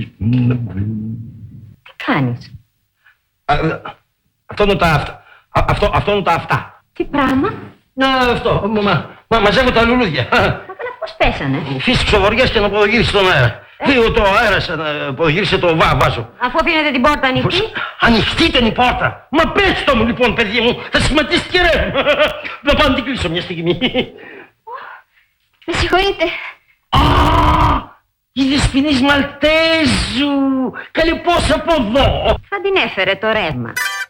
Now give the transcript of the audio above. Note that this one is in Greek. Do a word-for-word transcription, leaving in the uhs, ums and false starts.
Τι κάνεις? Αυτό είναι τα αυτά. Αυτό, αυτό είναι τα αυτά. Τι πράγμα? Να, αυτό. Μα, μα, μα μαζεύω τα λουλούδια. Μα καλά, πώς πέσανε? Φύσηξε ο βοριάς και να αποδογύρισε στον αέρα. Λίγο το αέρασε να αποδογύρισε το βά, βάζο. Αφού αφήνετε την πόρτα ανοιχτή. Ανοιχτή ήταν η πόρτα. Μα πες το μου λοιπόν, παιδί μου. Θα σχηματίσει και ρε. Να πάω να την κλείσω μια στιγμή. Με συγχωρείτε. Α, η Δεσποινής Μαλτέζου. Καλή πώς από εδώ. Θα την έφερε το ρεύμα.